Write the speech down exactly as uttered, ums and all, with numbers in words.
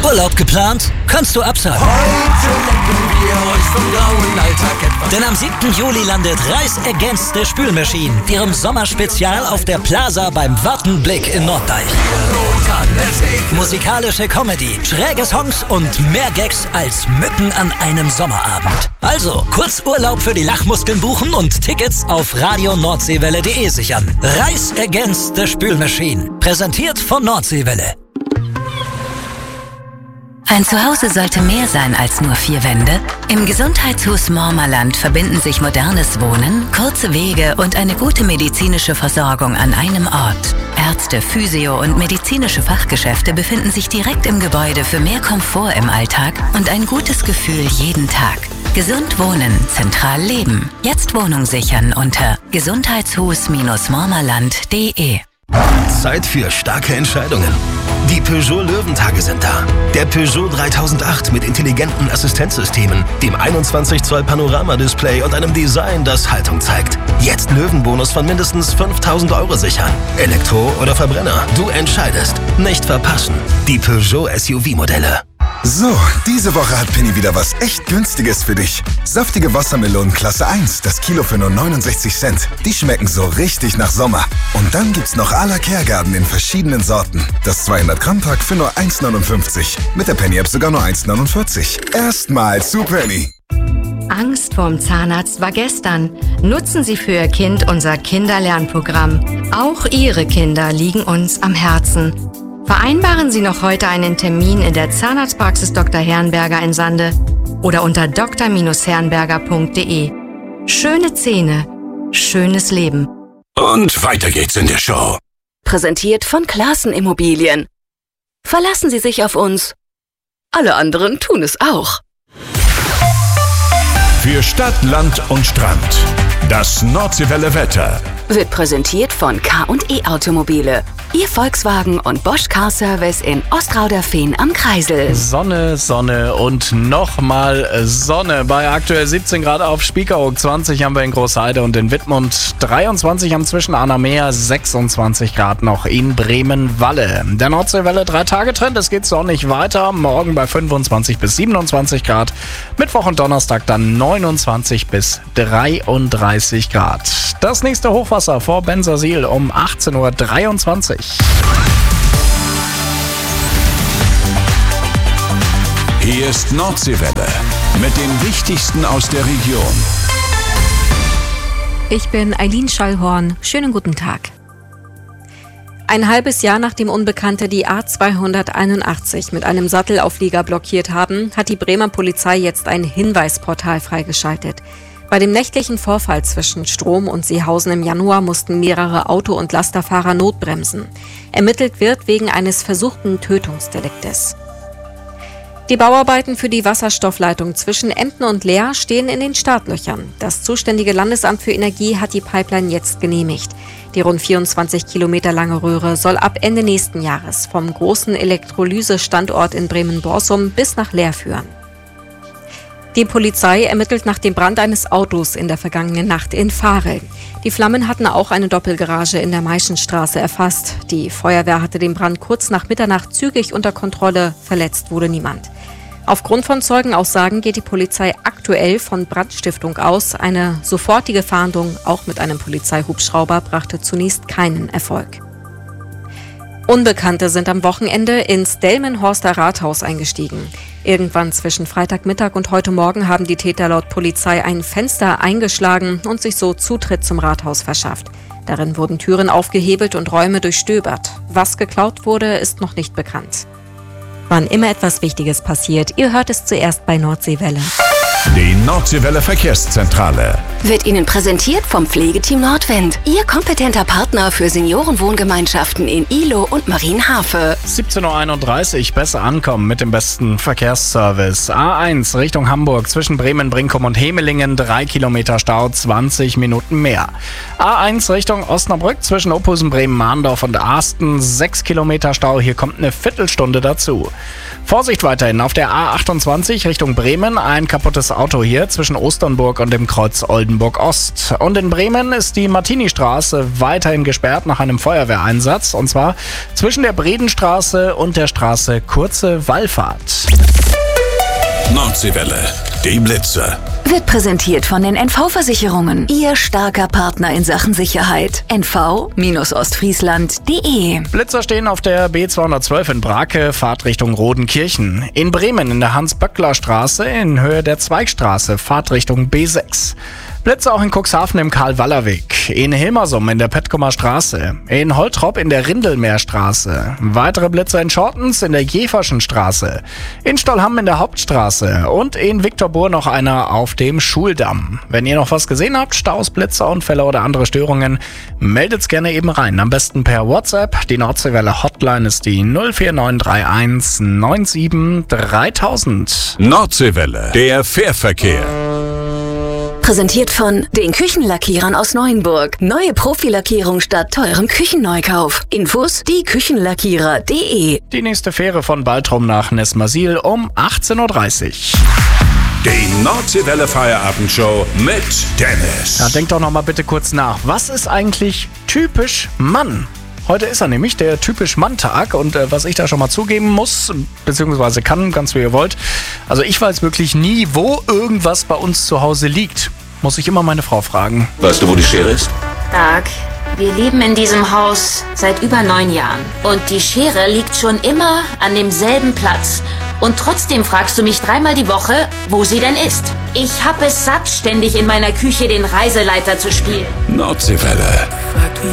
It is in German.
Urlaub geplant? Kannst du absagen. Heute lecken wir euch vom grauen Alltag etwas. Denn am siebten Juli landet Reis Against the Spülmaschine, ihrem Sommerspezial auf der Plaza beim Wartenblick in Norddeich. Musikalische Comedy, schräge Songs und mehr Gags als Mücken an einem Sommerabend. Also, kurz Urlaub für die Lachmuskeln buchen und Tickets auf radio nordseewelle punkt de sichern. Reis Against the Spülmaschine, präsentiert von Nordseewelle. Ein Zuhause sollte mehr sein als nur vier Wände. Im Gesundheitshus Mormerland verbinden sich modernes Wohnen, kurze Wege und eine gute medizinische Versorgung an einem Ort. Ärzte, Physio- und medizinische Fachgeschäfte befinden sich direkt im Gebäude für mehr Komfort im Alltag und ein gutes Gefühl jeden Tag. Gesund wohnen, zentral leben. Jetzt Wohnung sichern unter gesundheitshus mormerland punkt de. Zeit für starke Entscheidungen. Die Peugeot Löwentage sind da. Der Peugeot dreitausendacht mit intelligenten Assistenzsystemen, dem einundzwanzig Zoll Panoramadisplay und einem Design, das Haltung zeigt. Jetzt Löwenbonus von mindestens fünftausend Euro sichern. Elektro oder Verbrenner, du entscheidest. Nicht verpassen. Die Peugeot S U V-Modelle. So, diese Woche hat Penny wieder was echt Günstiges für dich. Saftige Wassermelonen Klasse eins, das Kilo für nur neunundsechzig Cent. Die schmecken so richtig nach Sommer. Und dann gibt's noch à la Kergarten in verschiedenen Sorten. Das zweihundert Gramm Pack für nur eins neunundfünfzig. Mit der Penny-App sogar nur eins neunundvierzig. Erstmal zu Penny. Angst vorm Zahnarzt war gestern. Nutzen Sie für Ihr Kind unser Kinderlernprogramm. Auch Ihre Kinder liegen uns am Herzen. Vereinbaren Sie noch heute einen Termin in der Zahnarztpraxis Doktor Herrenberger in Sande oder unter d r herrenberger punkt de. Schöne Zähne, schönes Leben. Und weiter geht's in der Show. Präsentiert von Classen Immobilien. Verlassen Sie sich auf uns. Alle anderen tun es auch. Für Stadt, Land und Strand. Das Nordseewelle Wetter wird präsentiert von K und E Automobile. Ihr Volkswagen und Bosch Car Service in Ostrauderfehn am Kreisel. Sonne, Sonne und nochmal Sonne. Bei aktuell siebzehn Grad auf Spiekeroog, zwanzig haben wir in Großheide und in Wittmund, dreiundzwanzig am Zwischenahner Meer, sechsundzwanzig Grad noch in Bremen-Walle. Der Nordseewelle drei-Tage-Trend, es geht sonnig weiter. Morgen bei fünfundzwanzig bis siebenundzwanzig Grad. Mittwoch und Donnerstag dann neunundzwanzig bis dreiunddreißig Grad. Das nächste Hochwasser vor Bensersiel um achtzehn Uhr dreiundzwanzig. Hier ist Nordseewelle mit dem Wichtigsten aus der Region. Ich bin Eileen Schallhorn. Schönen guten Tag. Ein halbes Jahr nachdem Unbekannte die A zweihunderteinundachtzig mit einem Sattelauflieger blockiert haben, hat die Bremer Polizei jetzt ein Hinweisportal freigeschaltet. Bei dem nächtlichen Vorfall zwischen Strom und Seehausen im Januar mussten mehrere Auto- und Lasterfahrer notbremsen. Ermittelt wird wegen eines versuchten Tötungsdeliktes. Die Bauarbeiten für die Wasserstoffleitung zwischen Emden und Leer stehen in den Startlöchern. Das zuständige Landesamt für Energie hat die Pipeline jetzt genehmigt. Die rund vierundzwanzig Kilometer lange Röhre soll ab Ende nächsten Jahres vom großen Elektrolyse-Standort in Bremen-Borsum bis nach Leer führen. Die Polizei ermittelt nach dem Brand eines Autos in der vergangenen Nacht in Varel. Die Flammen hatten auch eine Doppelgarage in der Maischenstraße erfasst. Die Feuerwehr hatte den Brand kurz nach Mitternacht zügig unter Kontrolle. Verletzt wurde niemand. Aufgrund von Zeugenaussagen geht die Polizei aktuell von Brandstiftung aus. Eine sofortige Fahndung, auch mit einem Polizeihubschrauber, brachte zunächst keinen Erfolg. Unbekannte sind am Wochenende ins Delmenhorster Rathaus eingestiegen. Irgendwann zwischen Freitagmittag und heute Morgen haben die Täter laut Polizei ein Fenster eingeschlagen und sich so Zutritt zum Rathaus verschafft. Darin wurden Türen aufgehebelt und Räume durchstöbert. Was geklaut wurde, ist noch nicht bekannt. Wann immer etwas Wichtiges passiert, ihr hört es zuerst bei Nordseewelle. Die Nordseewelle Verkehrszentrale wird Ihnen präsentiert vom Pflegeteam Nordwind. Ihr kompetenter Partner für Seniorenwohngemeinschaften in Ihlow und Marienhafe. siebzehn Uhr einunddreißig, besser ankommen mit dem besten Verkehrsservice. A eins Richtung Hamburg zwischen Bremen, Brinkum und Hemelingen, drei Kilometer Stau, zwanzig Minuten mehr. A eins Richtung Osnabrück zwischen Ophusen, Bremen, Mahndorf und Arsten, sechs Kilometer Stau, hier kommt eine Viertelstunde dazu. Vorsicht weiterhin auf der A achtundzwanzig Richtung Bremen, ein kaputtes Auto hier zwischen Osternburg und dem Kreuz Oldenburg. Wildenburg-Ost. Und in Bremen ist die Martini-Straße weiterhin gesperrt nach einem Feuerwehreinsatz. Und zwar zwischen der Bredenstraße und der Straße Kurze Wallfahrt. Nordseewelle, die Blitzer. Wird präsentiert von den N V-Versicherungen. Ihr starker Partner in Sachen Sicherheit. N V Ostfriesland punkt de. Blitzer stehen auf der B zweihundertzwölf in Brake, Fahrtrichtung Rodenkirchen. In Bremen in der Hans-Böckler-Straße in Höhe der Zweigstraße, Fahrtrichtung B sechs. Blitzer auch in Cuxhaven im Karl-Waller-Weg, in Hilmersum in der Petkumer Straße, in Holtrop in der Rindelmeerstraße, weitere Blitzer in Schortens in der Jeverschen Straße, in Stollham in der Hauptstraße und in Viktorbourg noch einer auf dem Schuldamm. Wenn ihr noch was gesehen habt, Staus, Blitzer, Unfälle oder andere Störungen, meldet's gerne eben rein. Am besten per WhatsApp. Die Nordseewelle Hotline ist die null vier neun drei eins neun sieben dreitausend. Nordseewelle, der Fährverkehr. Präsentiert von den Küchenlackierern aus Neuenburg. Neue Profilackierung statt teurem Küchenneukauf. Infos die Küchenlackierer punkt de. Die nächste Fähre von Baltrum nach Nesmasil um achtzehn Uhr dreißig. Die Nordseewelle Feierabendshow mit Dennis. Ja, denkt doch noch mal bitte kurz nach. Was ist eigentlich typisch Mann? Heute ist er nämlich der typisch Mann-Tag und äh, was ich da schon mal zugeben muss, beziehungsweise kann, ganz wie ihr wollt. Also ich weiß wirklich nie, wo irgendwas bei uns zu Hause liegt. Muss ich immer meine Frau fragen. Weißt du, wo die Schere ist? Tag. Wir leben in diesem Haus seit über neun Jahren. Und die Schere liegt schon immer an demselben Platz. Und trotzdem fragst du mich dreimal die Woche, wo sie denn ist. Ich hab es satt, ständig in meiner Küche den Reiseleiter zu spielen. Nordseewelle.